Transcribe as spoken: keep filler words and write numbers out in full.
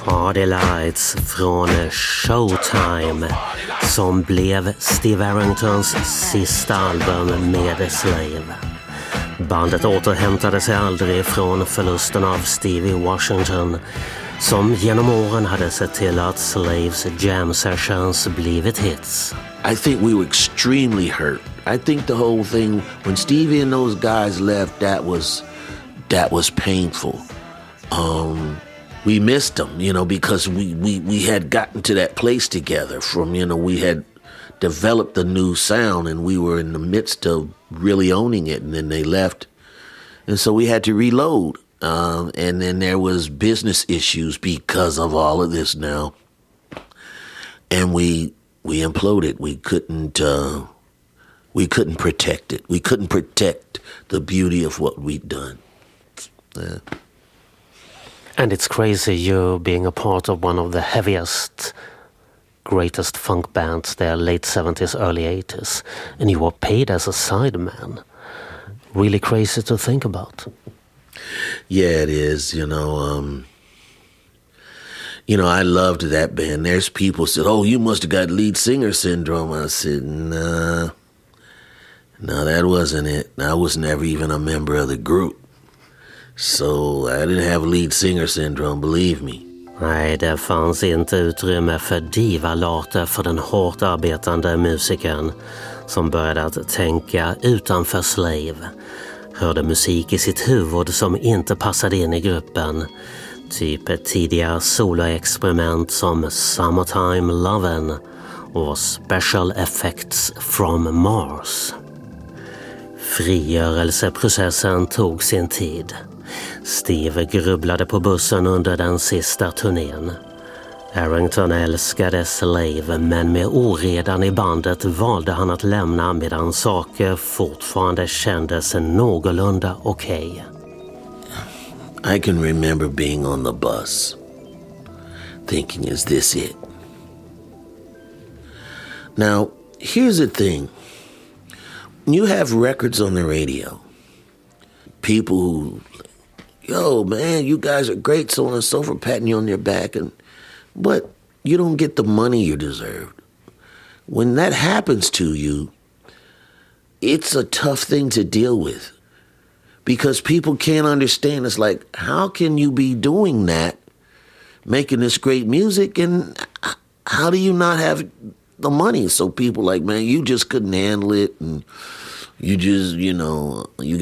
Party Lights från Showtime, som blev Steve Arringtons sista album med Slave. Bandet återhämtade sig aldrig från förlusten av Stevie Washington, som genom åren hade sett till att Slaves jam sessions blivit hits. I think we were extremely hurt. I think the whole thing, when Stevie and those guys left, that was that was painful. Um, we missed them, you know, because we, we, we had gotten to that place together from, you know, we had developed a new sound and we were in the midst of really owning it, and then they left. And so we had to reload. Um, and then there was business issues because of all of this now. And we we imploded. We couldn't uh, we couldn't protect it. We couldn't protect the beauty of what we'd done. Yeah. And it's crazy you being a part of one of the heaviest, greatest funk bands there, late seventies, early eighties, and you were paid as a sideman. Really crazy to think about. Yeah, it is. You know, um, you know, I loved that band. There's people said, "Oh, you must have got lead singer syndrome." I said, "Nah, no, that wasn't it. I was never even a member of the group. So I didn't have lead singer syndrome, believe me." Nej, det fanns inte utrymme för divalater för den hårt arbetande musikern som började att tänka utanför Slave. Hörde musik i sitt huvud som inte passade in i gruppen. Typ ett tidigare soloexperiment som Summertime Lovin' och Special Effects from Mars. Frigörelseprocessen tog sin tid. Steve grubblade på bussen under den sista turnén. Arrington älskade Slave, men med oredan i bandet valde han att lämna medan saker fortfarande kändes någorlunda okej. I can remember being on the bus, thinking, is this it? Now, here's the thing. You have records on the radio. People who, yo, man, you guys are great, so on and so forth, patting you on your back, and but you don't get the money you deserve. When that happens to you, it's a tough thing to deal with because people can't understand. It's like, how can you be doing that, making this great music, and how do you not have the money? So people like, man, you just couldn't handle it, and you just, you know, you